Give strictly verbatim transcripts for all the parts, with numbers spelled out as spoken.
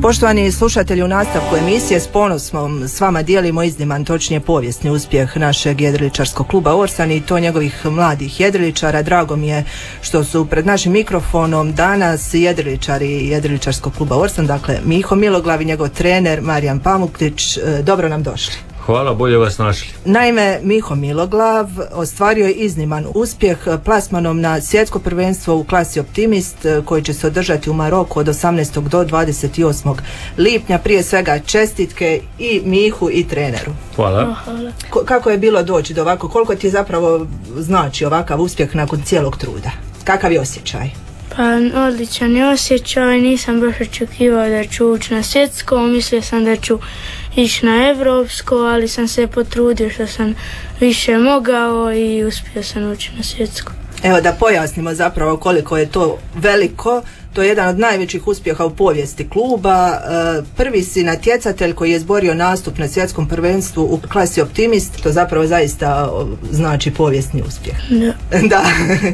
Poštovani slušatelji, u nastavku emisije s ponosom s vama dijelimo izniman, točnije povijesni uspjeh našeg jedriličarskog kluba Orsan i to njegovih mladih jedriličara. Drago mi je što su pred našim mikrofonom danas jedriličari jedriličarskog kluba Orsan, dakle Miho Miloglav i njegov trener Marijan Pamuklić. Dobro nam došli. Hvala, bolje vas našli. Naime, Miho Miloglav ostvario je izniman uspjeh plasmanom na svjetsko prvenstvo u klasi Optimist koji će se održati u Maroku od osamnaestog do dvadeset osmog lipnja. Prije svega čestitke i Mihu i treneru. Hvala. K- kako je bilo doći do ovako, koliko ti je zapravo znači ovakav uspjeh nakon cijelog truda? Kakav je osjećaj? Pa odličan je osjećaj, nisam baš očekivao da ću ući na svjetsko, mislio sam da ću ići na evropsko, ali sam se potrudio što sam više mogao i uspio sam ući na svjetsko. Evo da pojasnimo zapravo koliko je to veliko. To je jedan od najvećih uspjeha u povijesti kluba. Prvi si natjecatelj koji je izborio nastup na svjetskom prvenstvu u klasi Optimist, to zapravo zaista znači povijesni uspjeh. Da. Da.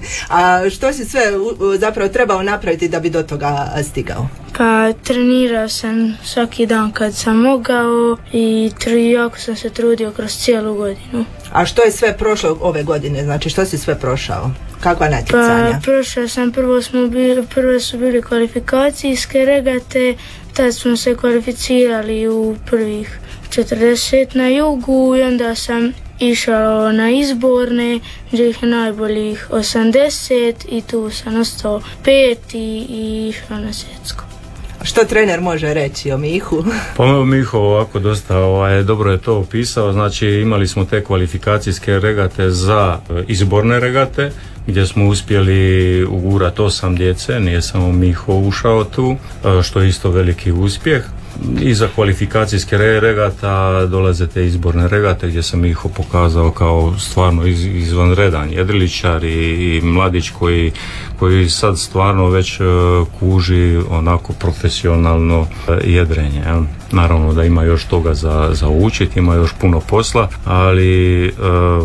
A što si sve zapravo trebao napraviti da bi do toga stigao? Pa trenirao sam svaki dan kad sam mogao i tri, jako sam se trudio kroz cijelu godinu. A što je sve prošlo ove godine? Znači što si sve prošao? Kakva natjecanja? Pa prošao sam, prvo smo bili, prve su bili kvalifikacijske regate, tad smo se kvalificirali u prvih četrdeset na jugu i onda sam išao na izborne, gdje ih je najboljih osamdeset i tu sam ostao peti i išao na svjetsko. Što trener može reći o Mihu? Pa Miho ovako dosta ovaj, dobro je to opisao, znači imali smo te kvalifikacijske regate za izborne regate gdje smo uspjeli ugurati osam djece, nije samo Miho ušao tu, što je isto veliki uspjeh. Iza kvalifikacijske regata dolaze te izborne regate gdje sam Miho pokazao kao stvarno iz, izvanredan jedriličar i, i mladić koji, koji sad stvarno već uh, kuži onako profesionalno uh, jedrenje. Ja. Naravno da ima još toga za, za učiti, ima još puno posla, ali uh,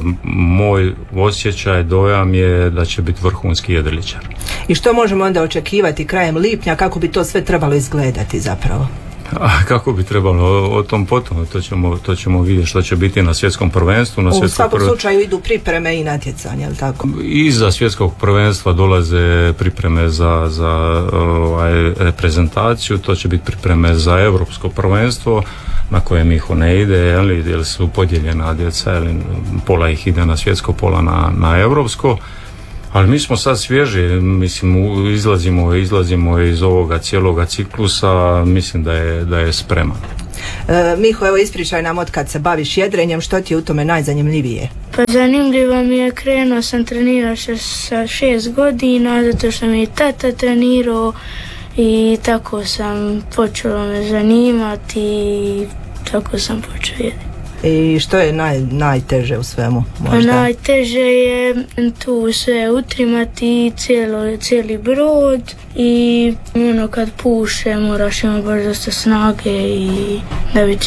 moj osjećaj, dojam je da će biti vrhunski jedriličar. I što možemo onda očekivati krajem lipnja, kako bi to sve trebalo izgledati zapravo? A kako bi trebalo, o, o tom potom, to ćemo, to ćemo vidjeti što će biti na svjetskom prvenstvu. Na u svakom prv... slučaju idu pripreme i natjecanja, jel tako? Iza svjetskog prvenstva dolaze pripreme za, za ovaj, reprezentaciju, to će biti pripreme za europsko prvenstvo na koje Miho ne ide, jel, jer su podijeljena djeca, jel, pola ih ide na svjetsko, pola na, na europsko. Ali mi smo sad svježi, mislim, izlazimo, izlazimo iz ovoga cijeloga ciklusa, mislim da je, da je spreman. E, Miho, evo ispričaj nam od kad se baviš jedrenjem, što ti je u tome najzanimljivije? Pa zanimljivo mi je, krenuo sam trenirao sa šest godina, zato što mi je tata trenirao i tako sam počela me zanimati i tako sam počeo jediti. I što je naj, najteže u svemu? Možda? Pa najteže je tu sve utrimati, cijelo, cijeli brod i ono kad puše moraš imati baš dosta snage i da bi